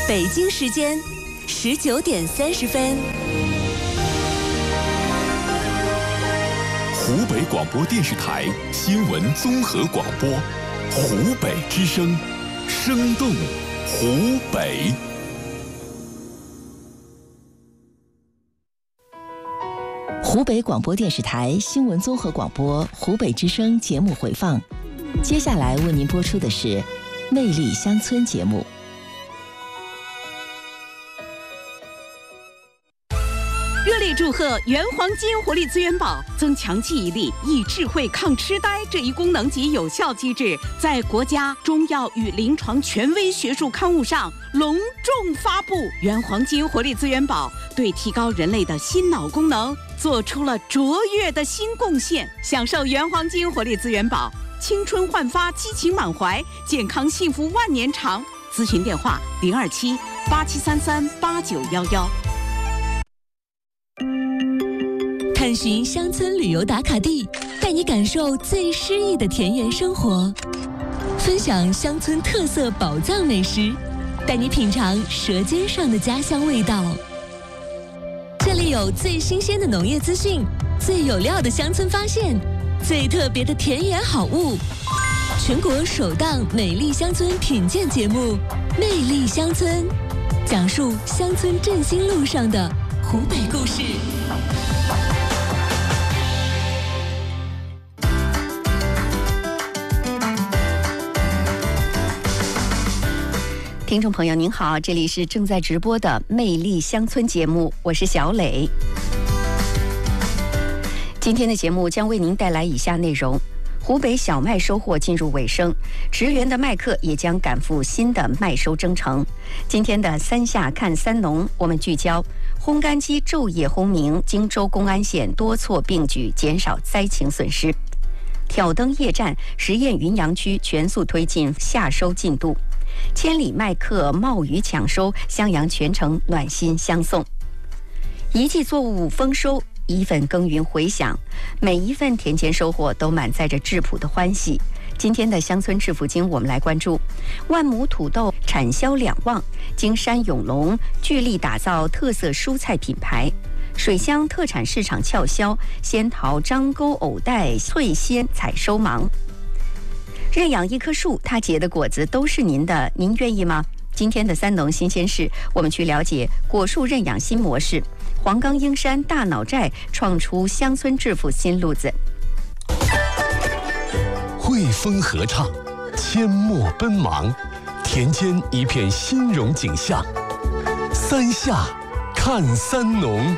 北京时间19:30。 湖北广播电视台新闻综合广播，湖北之声，生动湖北。 湖北广播电视台新闻综合广播，湖北之声节目回放。接下来为您播出的是《魅力乡村》节目。 热烈祝贺原黄金活力资源宝增强记忆力、益智慧、抗痴呆这一功能及有效机制，在国家中药与临床权威学术刊物上隆重发布。原黄金活力资源宝对提高人类的心脑功能做出了卓越的新贡献。享受原黄金活力资源宝，青春焕发，激情满怀，健康幸福万年长。咨询电话027-8733-8911。 探寻乡村旅游打卡地，带你感受最诗意的田园生活；分享乡村特色宝藏美食，带你品尝舌尖上的家乡味道。这里有最新鲜的农业资讯，最有料的乡村发现，最特别的田园好物。全国首档美丽乡村品鉴节目《魅力乡村》，讲述乡村振兴路上的湖北故事。 听众朋友您好，这里是正在直播的魅力乡村节目，我是小磊。今天的节目将为您带来以下内容：湖北小麦收获进入尾声，驰援的麦客也将赶赴新的麦收征程。今天的三下看三农，我们聚焦烘干机昼夜轰鸣，荆州公安县多措并举，减少灾情损失。挑灯夜战，实验云阳区全速推进夏收进度。千里麦客冒雨抢收，襄阳全城暖心相送。一季作物丰收，一份耕耘回响，每一份田间收获都满载着质朴的欢喜。今天的乡村致富经，我们来关注万亩土豆产销两旺，金山永隆聚力打造特色蔬菜品牌。水乡特产市场俏销，仙桃、张沟、藕带、脆鲜采收忙。认养一棵树，它结的果子都是您的，您愿意吗？今天的三农新鲜事，我们去了解果树认养新模式。黄冈英山大脑寨创出乡村致富新路子。 汇丰合唱，阡陌奔忙，田间一片欣荣景象。三下看三农。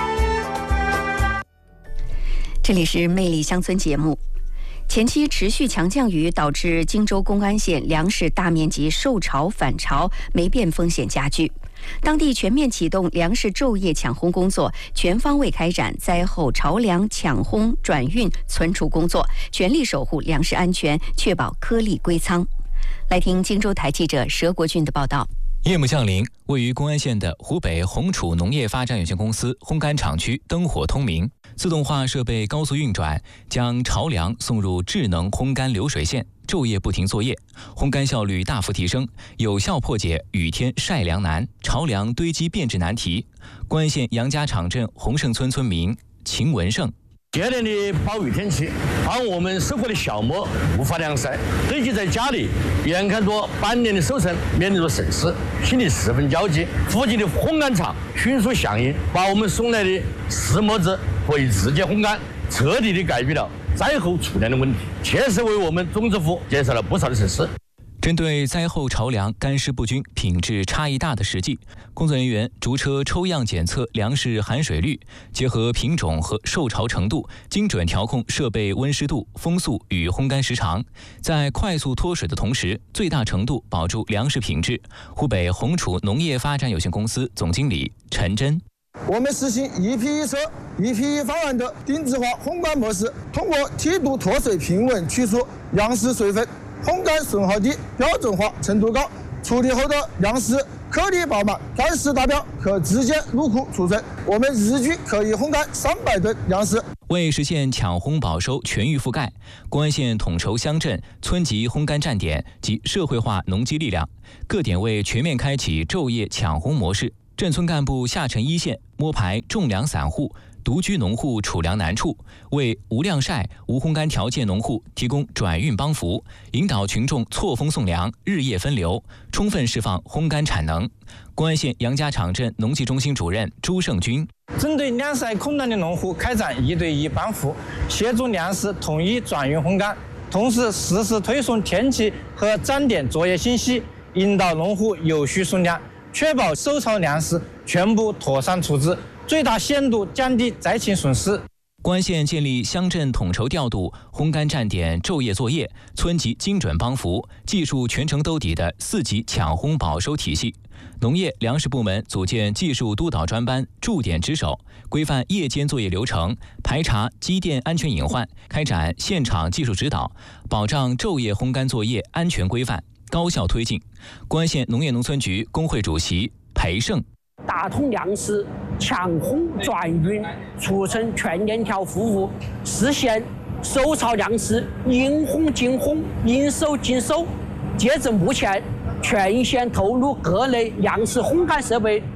这里是魅力乡村节目。前期持续强降雨导致荆州公安县粮食大面积受潮反潮，霉变风险加剧。当地全面启动粮食昼夜抢烘工作，全方位开展灾后潮粮抢烘、转运、存储工作，全力守护粮食安全，确保颗粒归仓。来听荆州台记者佘国俊的报道。 夜幕降临，位于公安县的湖北红储农业发展有限公司烘干厂区灯火通明，自动化设备高速运转，将潮粮送入智能烘干流水线，昼夜不停作业，烘干效率大幅提升，有效破解雨天晒粮难、潮粮堆积变质难题。公安县杨家场镇洪胜村村民秦文胜。 接连的暴雨天气，让我们收获的小麦无法晾晒，堆积在家里，眼看着半年的收成面临着损失，心里十分焦急。附近的烘干厂迅速响应，把我们送来的湿麦子可以直接烘干，彻底的改变了灾后储粮的问题，切实为我们种植户减少了不少的损失。 针对灾后潮粮干湿不均、品质差异大的实际，工作人员逐车抽样检测粮食含水率，结合品种和受潮程度，精准调控设备温湿度、风速与烘干时长，在快速脱水的同时，最大程度保住粮食品质。湖北红储农业发展有限公司总经理陈真。 我们实行一批一车、一批一方案的定制化烘干模式，通过梯度脱水平稳去除粮食水分，烘干损耗低、标准化程度高，处理后的粮食颗粒饱满、干湿达标，可直接入库储存。我们日均可以烘干300吨粮食。 为实现抢烘保收全域覆盖，公安县统筹乡镇、村级烘干站点及社会化农机力量，各点位全面开启昼夜抢烘模式。镇村干部下沉一线，摸排种粮散户、独居农户储粮难处，为无晾晒、无烘干条件农户提供转运帮扶，引导群众错峰送粮、日夜分流，充分释放烘干产能。公安县杨家场镇农技中心主任朱胜军： 针对晾晒空档的农户开展1对1帮扶，协助粮食统一转运烘干，同时实时推送天气和站点作业信息，引导农户有序送粮，确保收藏粮食全部妥善处置，最大限度降低灾情损失。 公安县建立乡镇统筹调度、烘干站点昼夜作业、村级精准帮扶、技术全程兜底的4级抢烘保收体系。农业粮食部门组建技术督导专班，驻点值守，规范夜间作业流程，排查机电安全隐患，开展现场技术指导，保障昼夜烘干作业安全规范，高效推进。公安县农业农村局工会主席裴胜： 打通粮食抢烘转运，促成全链条服务，实现收藏粮食应烘尽烘、应收尽收。截至目前，全县投入各类粮食烘干设备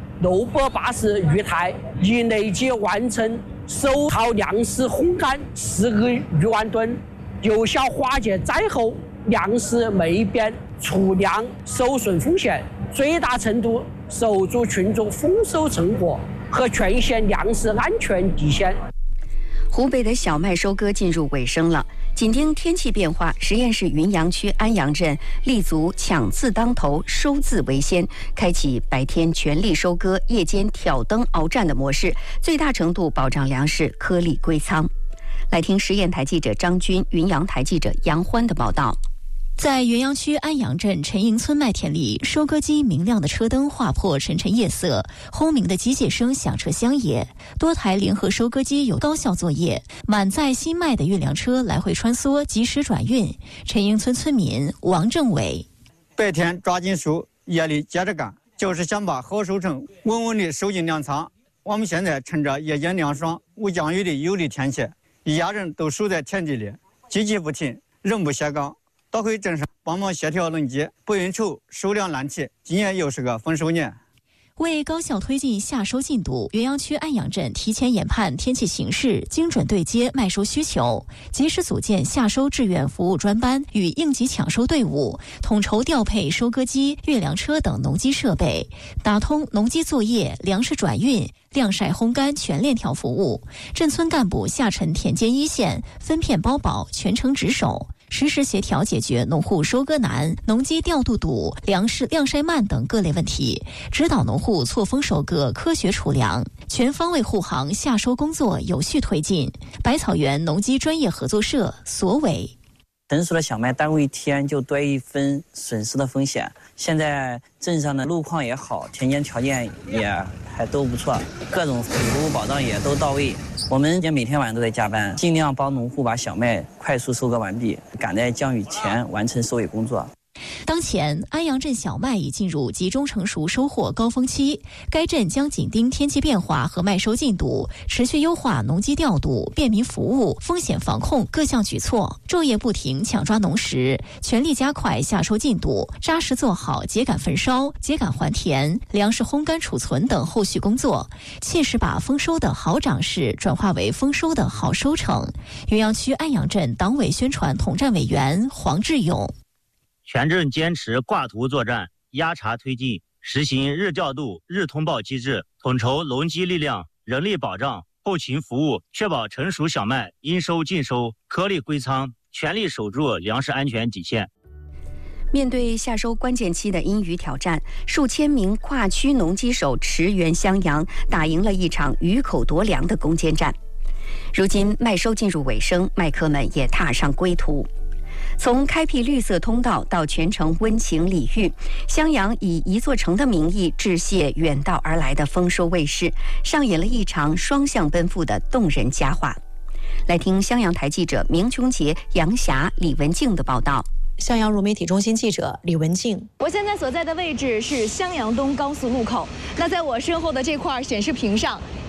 680余台，已累计完成收藏粮食烘干12余万吨，有效化解灾后粮食霉变、储粮受损风险，最大程度守住群众丰收成果和全县粮食安全底线。 湖北的小麦收割进入尾声了，紧盯天气变化，十堰市云阳区安阳镇立足抢字当头、收字为先，开启白天全力收割、夜间挑灯鏖战的模式，最大程度保障粮食颗粒归仓。来听十堰台记者张军、云阳台记者杨欢的报道。 在云阳区安阳镇陈营村麦田里，收割机明亮的车灯划破沉沉夜色，轰鸣的机械声响彻乡野。多台联合收割机有高效作业，满载新麦的运粮车来回穿梭，及时转运。陈营村村民王政伟： 白天抓紧收，夜里接着干，就是想把好收成稳稳地收进粮仓。我们现在趁着夜间凉爽、无降雨的有利天气，一家人都守在田地里，积极不停，人不歇岗。到回镇上帮忙协调轮机，不应酬收粮难题。今年又是个丰收年。 为高效推进夏收进度，云阳区安阳镇提前研判天气形势，精准对接麦收需求，及时组建夏收志愿服务专班与应急抢收队伍，统筹调配收割机、运粮车等农机设备，打通农机作业、粮食转运、晾晒烘干全链条服务。镇村干部下沉田间一线，分片包保，全程值守，实时协调解决农户收割难、农机调度堵、粮食晾晒慢等各类问题，指导农户错峰收割、科学储粮，全方位护航夏收工作有序推进。百草园农机专业合作社所委： 成熟的小麦单位天就多一分损失的风险。现在镇上的路况也好，田间条件也还都不错，各种服务保障也都到位。我们也每天晚上都在加班，尽量帮农户把小麦快速收割完毕，赶在降雨前完成收尾工作。 当前，安阳镇小麦已进入集中成熟收获高峰期，该镇将紧盯天气变化和麦收进度，持续优化农机调度、便民服务、风险防控各项举措，昼夜不停抢抓农时，全力加快夏收进度，扎实做好秸秆焚烧、秸秆还田、粮食烘干储存等后续工作，切实把丰收的好长势转化为丰收的好收成。云阳区安阳镇党委宣传统战委员黄志勇： 全镇坚持挂图作战，压查推进，实行日调度、日通报机制，统筹农机力量、人力保障、后勤服务，确保成熟小麦应收尽收、颗粒归仓，全力守住粮食安全底线。 面对夏收关键期的阴雨挑战，数千名跨区农机手驰援襄阳，打赢了一场鱼口夺粮的攻坚战。如今麦收进入尾声，麦客们也踏上归途。从开辟绿色通道到全城温情礼遇，襄阳以一座城的名义致谢远道而来的丰收卫士，上演了一场双向奔赴的动人佳话。来听襄阳台记者明琼杰、杨霞、李文静的报道。 襄阳融媒体中心记者李文静， 我现在所在的位置是襄阳东高速路口。那在我身后的这块显示屏上，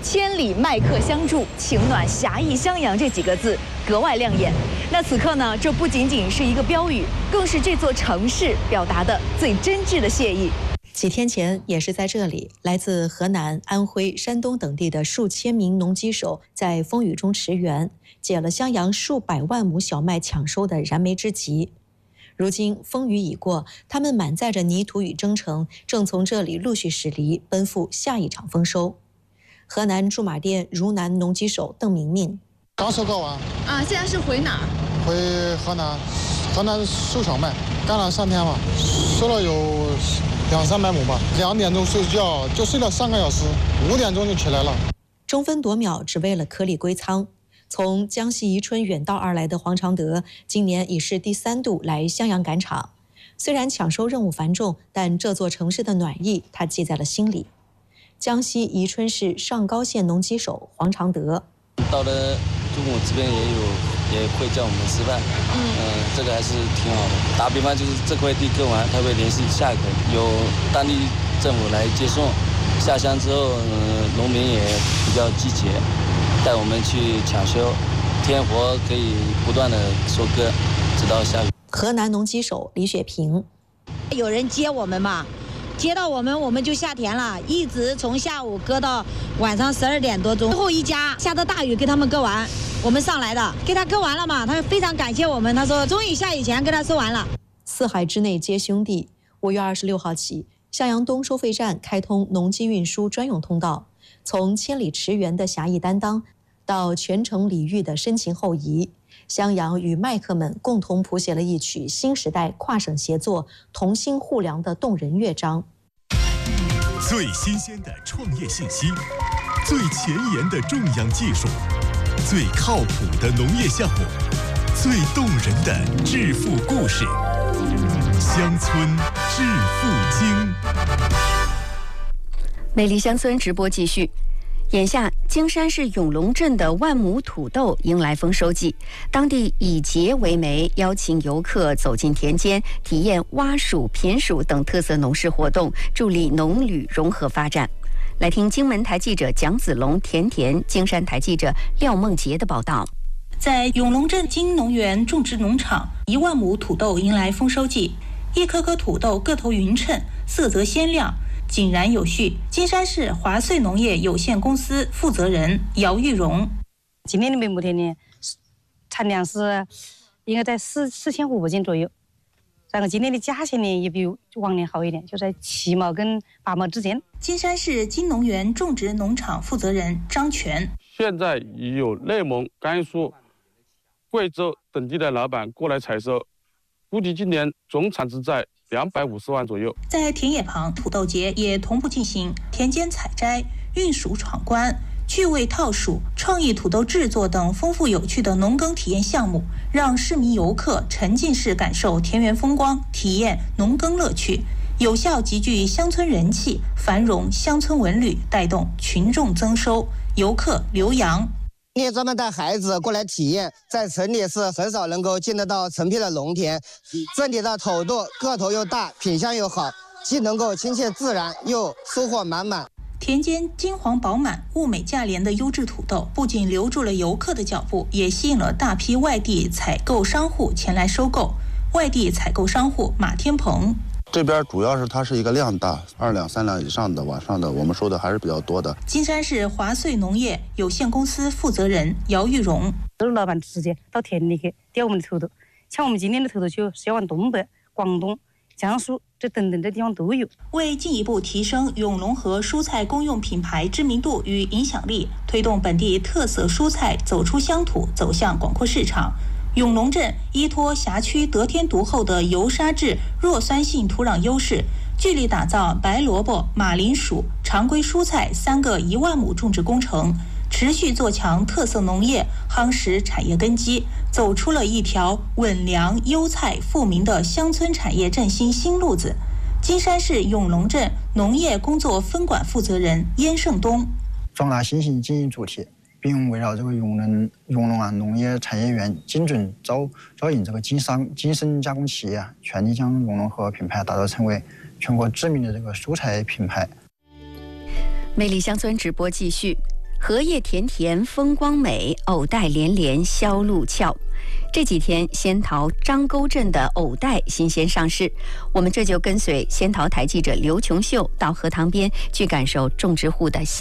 千里麦客相助，情暖侠义襄阳这几个字格外亮眼。那此刻呢，这不仅仅是一个标语，更是这座城市表达的最真挚的谢意。 几天前，也是在这里，来自河南、安徽、山东等地的数千名农机手在风雨中驰援，解了襄阳数百万亩小麦抢收的燃眉之急。如今风雨已过，他们满载着泥土与征程，正从这里陆续驶离，奔赴下一场丰收。河南驻马店如南农机手邓明明： 刚收割完啊，现在是回哪？ 回河南收小麦，干了3天嘛，收了有200-300亩吧。2点钟睡觉，就睡了3个小时，5点钟就起来了。 争分夺秒，只为了颗粒归仓。从江西宜春远道而来的黄常德，今年已是第3度来襄阳赶场。虽然抢收任务繁重，但这座城市的暖意他记在了心里。江西宜春市上高县农机手黄常德： 到了中午这边也会叫我们吃饭，这个还是挺好的。打比方就是这块地割完，他会联系下一块，有当地政府来接送。下乡之后，农民也比较积极，带我们去抢修，天活可以不断的收割，直到下雨。 河南农机手李雪萍： 有人接我们嘛，接到我们就下田了，一直从下午割到晚上12点多钟。最后一家下着大雨给他们割完，我们上来的，给他割完了嘛，他非常感谢我们，他说终于下雨前给他收完了。 四海之内皆兄弟。5月26号起，襄阳东收费站开通农机运输专用通道，从千里驰援的侠义担当，到全城礼遇的深情厚谊，襄阳与麦客们共同谱写了一曲新时代跨省协作、同心互良的动人乐章。 最新鲜的创业信息，最前沿的种养技术，最靠谱的农业项目，最动人的致富故事。乡村致富经。 美丽乡村直播继续。眼下，京山市永隆镇的万亩土豆迎来丰收季，当地以节为媒，邀请游客走进田间，体验挖薯、品薯等特色农事活动，助力农旅融合发展。来听荆门台记者蒋子龙、田，京山台记者廖梦杰的报道。 在永隆镇金农园种植农场，1万亩土豆迎来丰收季，一颗颗土豆个头匀称，色泽鲜亮，井然有序。金山市华穗农业有限公司负责人姚玉荣： 今年的每亩田呢，产量是应该在4500斤左右，然后今年的价钱呢也比往年好一点，就在7毛跟8毛之间。 金山市金农园种植农场负责人张全： 现在已有内蒙、甘肃、贵州等地的老板过来采收，估计今年总产值在250万左右。 在田野旁，土豆节也同步进行，田间采摘、运薯闯关、趣味套薯、创意土豆制作等丰富有趣的农耕体验项目，让市民游客沉浸式感受田园风光，体验农耕乐趣，有效集聚乡村人气，繁荣乡村文旅，带动群众增收。游客刘洋： 今天专门带孩子过来体验，在城里是很少能够见得到成片的农田，这里的土豆个头又大，品相又好，既能够亲切自然，又收获满满。 田间金黄饱满、物美价廉的优质土豆，不仅留住了游客的脚步，也吸引了大批外地采购商户前来收购。外地采购商户马天鹏： 这边主要是它是一个量大，2两3两以上的，往上的我们收的还是比较多的。 金山市华穗农业有限公司负责人姚玉荣： 都是老板直接到田里去调我们的土豆，像我们今天的土豆就销往东北、广东、江苏这等等的地方都有。 为进一步提升永隆和蔬菜公用品牌知名度与影响力，推动本地特色蔬菜走出乡土，走向广阔市场，永隆镇依托辖区得天独厚的油砂质弱酸性土壤优势，聚力打造白萝卜、马铃薯、常规蔬菜3个1万亩种植工程，持续做强特色农业，夯实产业根基，走出了一条稳粮优菜富民的乡村产业振兴新路子。金山市永隆镇农业工作分管负责人燕胜东： 壮大新型经营主体，并围绕这个永隆啊农业产业园精准招引这个精深加工企业，全力将永隆和品牌打造成为全国知名的这个蔬菜品牌。 魅力乡村直播继续。 荷叶田田风光美，藕带连连销路俏。这几天，仙桃张沟镇的藕带新鲜上市，我们这就跟随仙桃台记者刘琼秀到荷塘边去感受种植户的